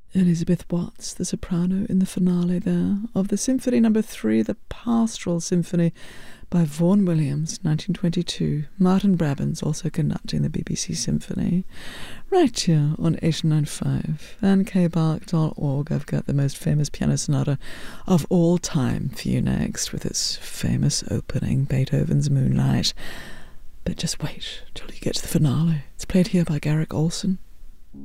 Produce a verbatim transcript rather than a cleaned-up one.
Elizabeth Watts, the soprano, in the finale there of the Symphony Number Three, the Pastoral Symphony by Vaughan Williams, nineteen twenty-two. Martin Brabants also conducting the B B C Symphony. Right here on eight nine five and k bark dot org, I've got the most famous piano sonata of all time for you next, with its famous opening, Beethoven's Moonlight. But just wait till you get to the finale. It's played here by Garrick Olson.